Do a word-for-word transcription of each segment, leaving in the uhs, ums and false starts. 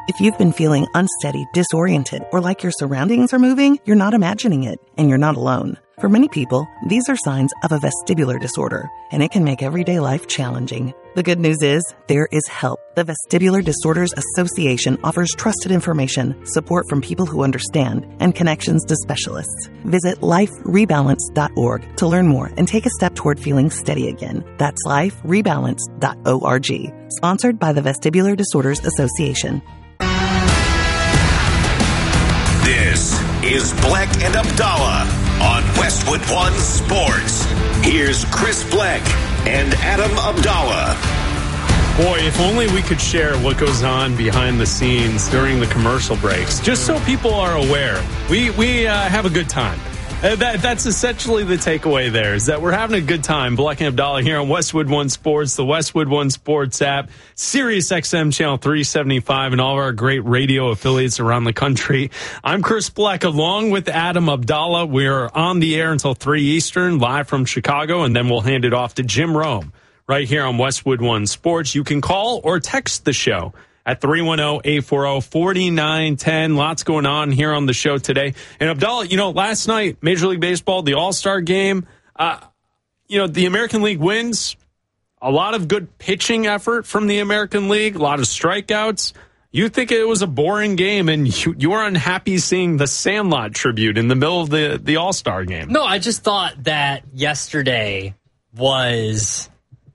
If you've been feeling unsteady, disoriented, or like your surroundings are moving, you're not imagining it, and you're not alone. For many people, these are signs of a vestibular disorder, and it can make everyday life challenging. The good news is, there is help. The Vestibular Disorders Association offers trusted information, support from people who understand, and connections to specialists. Visit life rebalance dot org to learn more and take a step toward feeling steady again. That's life rebalance dot org. Sponsored by the Vestibular Disorders Association. This is Bleck and Abdallah on Westwood One Sports. Here's Chris Bleck and Adam Abdallah. Boy, if only we could share what goes on behind the scenes during the commercial breaks, just so people are aware. We we uh, have a good time. Uh, that, that's essentially the takeaway there, is that we're having a good time. Bleck and Abdallah here on Westwood One Sports, the Westwood One Sports app, Sirius X M channel three seventy-five, and all of our great radio affiliates around the country. I'm Chris Bleck, along with Adam Abdallah. We're on the air until three Eastern, live from Chicago, and then we'll hand it off to Jim Rome right here on Westwood One Sports. You can call or text the show at three one zero, eight four zero, four nine one zero. Lots going on here on the show today. And Abdallah, you know, last night, Major League Baseball, the All-Star game, uh, you know, the American League wins. A lot of good pitching effort from the American League, a lot of strikeouts. You think it was a boring game, and you, you were unhappy seeing the Sandlot tribute in the middle of the, the All-Star game. No, I just thought that yesterday was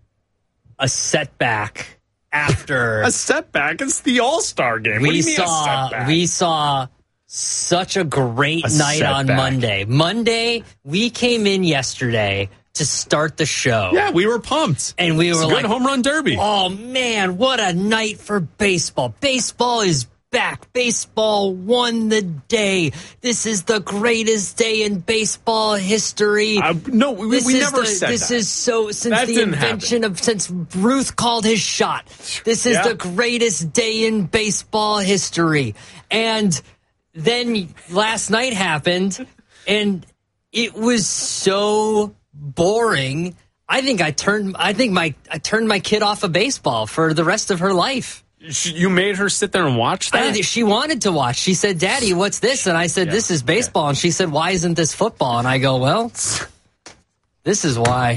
a setback. After a setback, it's the All-Star game. We what do you mean saw, a setback? We saw such a great a night setback. on Monday. Monday, we came in yesterday to start the show. Yeah, we were pumped. And we it's were a good like, home run derby. Oh, man, what a night for baseball. Baseball is back. Baseball won the day. This is the greatest day in baseball history. Uh, no, we, this we is never the, said this that. is so since that the invention happen. of since Ruth called his shot. This is yeah. the greatest day in baseball history. And then last night happened, and it was so boring. I think I turned. I think my I turned my kid off of baseball for the rest of her life. You made her sit there and watch that? I, she wanted to watch. She said, Daddy, what's this? And I said, yeah. This is baseball. Yeah. And she said, why isn't this football? And I go, well, this is why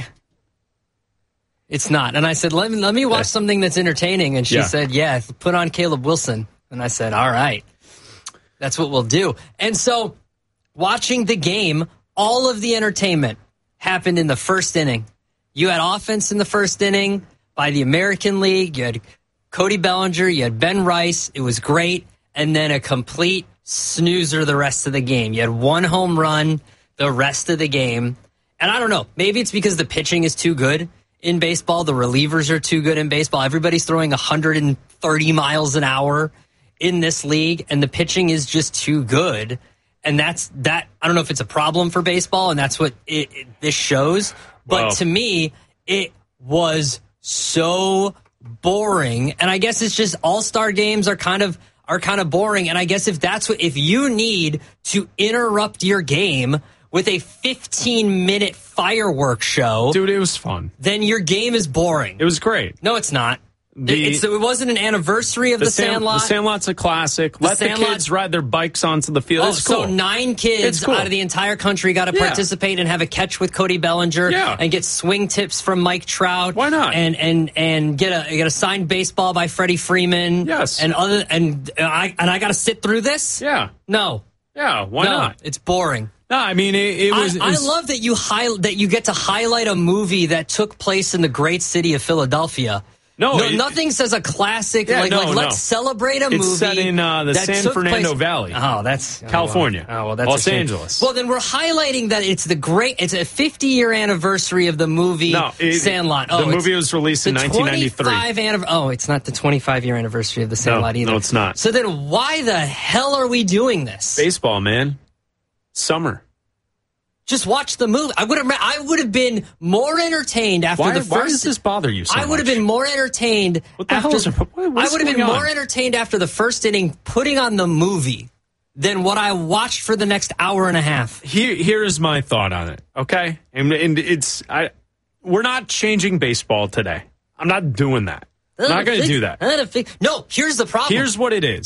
it's not. And I said, let me, let me watch yeah. something that's entertaining. And she yeah. said, yeah, put on Caleb Wilson. And I said, all right, that's what we'll do. And so watching the game, all of the entertainment happened in the first inning. You had offense in the first inning by the American League. You had Cody Bellinger, you had Ben Rice. It was great. And then a complete snoozer the rest of the game. You had one home run the rest of the game. And I don't know, maybe it's because the pitching is too good in baseball. The relievers are too good in baseball. Everybody's throwing one hundred thirty miles an hour in this league, and the pitching is just too good. And that's that. I don't know if it's a problem for baseball, and that's what it, it, this shows. But wow. to me, it was so boring, and I guess it's just all-star games are kind of are kind of boring. And I guess if that's what if you need to interrupt your game with a fifteen minute fireworks show, dude, it was fun. Then your game is boring. It was great. No, it's not. The, it's, it wasn't an anniversary of the, the Sandlot. The Sandlot's a classic. The Let Sandlot, the kids ride their bikes onto the field. Oh, it's cool. So nine kids cool. out of the entire country got to yeah. participate and have a catch with Cody Bellinger yeah. and get swing tips from Mike Trout. Why not? And and and get a get a signed baseball by Freddie Freeman. Yes. And other and I and I got to sit through this. Yeah. No. Yeah. Why no, not? It's boring. No, I mean it, it was. I, it was... I love that you hi- that you get to highlight a movie that took place in the great city of Philadelphia. No, no it, nothing says a classic. Yeah, like, no, like let's no. celebrate a it's movie. It's set in uh, the that San took Fernando place- Valley. Oh, that's California. Oh, well, oh, well that's Los Angeles. Well, then we're highlighting that it's the great. It's a fifty year anniversary of the movie no, it, Sandlot. Oh, the movie was released in nineteen ninety-three. Anniv- oh, it's not the twenty-five year anniversary of the Sandlot no, either. No, it's not. So then, why the hell are we doing this? Baseball, man. Summer. Just watch the movie. I would have. I would have been more entertained after why, the first. Why does this bother you so I would have much? been more entertained. What the after, hell is? What, I would have been on? more entertained after the first inning, putting on the movie, than what I watched for the next hour and a half. Here, here is my thought on it. Okay, and, and it's I. We're not changing baseball today. I'm not doing that. I'm not going to do that. No, here's the problem. Here's what it is.